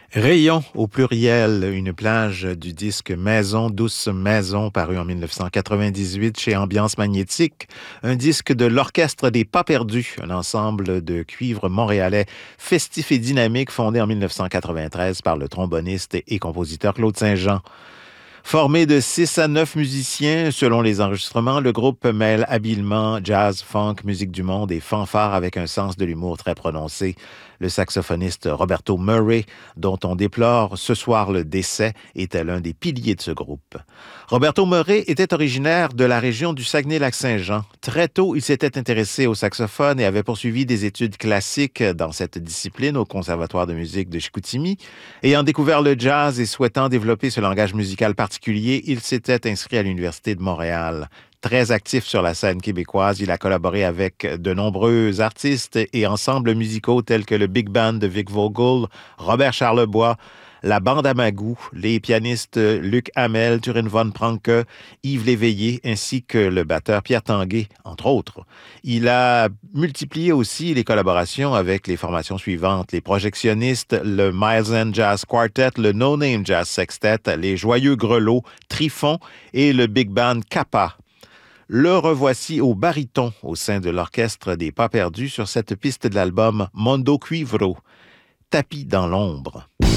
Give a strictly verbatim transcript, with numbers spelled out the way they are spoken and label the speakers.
Speaker 1: Rayon au pluriel, une plage du disque Maison, douce maison, paru en dix-neuf cent quatre-vingt-dix-huit chez Ambiance Magnétique, un disque de l'Orchestre des Pas Perdus, un ensemble de cuivre montréalais festif et dynamique fondé en dix-neuf cent quatre-vingt-treize par le tromboniste et compositeur Claude Saint-Jean. Formé de six à neuf musiciens, selon les enregistrements, le groupe mêle habilement jazz, funk, musique du monde et fanfare avec un sens de l'humour très prononcé. Le saxophoniste Roberto Murray, dont on déplore ce soir le décès, était l'un des piliers de ce groupe. Roberto Murray était originaire de la région du Saguenay-Lac-Saint-Jean. Très tôt, il s'était intéressé au saxophone et avait poursuivi des études classiques dans cette discipline au Conservatoire de musique de Chicoutimi. Ayant découvert le jazz et souhaitant développer ce langage musical particulier, il s'était inscrit à l'Université de Montréal. Très actif sur la scène québécoise, il a collaboré avec de nombreux artistes et ensembles musicaux tels que le Big Band de Vic Vogel, Robert Charlebois, la bande à Magou, les pianistes Luc Hamel, Turin von Pranke, Yves Léveillé, ainsi que le batteur Pierre Tanguay, entre autres. Il a multiplié aussi les collaborations avec les formations suivantes, les projectionnistes, le Miles End Jazz Quartet, le No Name Jazz Sextet, les Joyeux Grelots, Trifon et le Big Band Kappa. Le revoici au baryton au sein de l'Orchestre des Pas Perdus sur cette piste de l'album Mondo Cuivro, Tapis dans l'ombre.